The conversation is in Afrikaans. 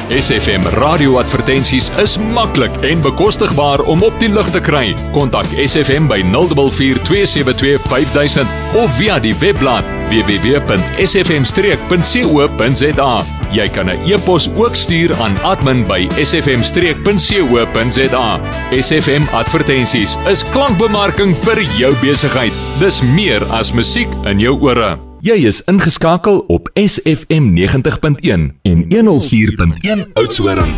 SFM radioadvertensies is maklik en bekostigbaar om op die lug te kry. Kontak SFM by 044 272 5000 of via die webblad www.sfm-streek.co.za. Jy kan 'n e-pos ook stuur aan admin by sfm-streek.co.za. SFM advertensies is klankbemarking vir jou besigheid. Dis meer as musiek in jou ore. Jy is ingeskakel op SFM 90.1 en 104.1 Oudtshoorn.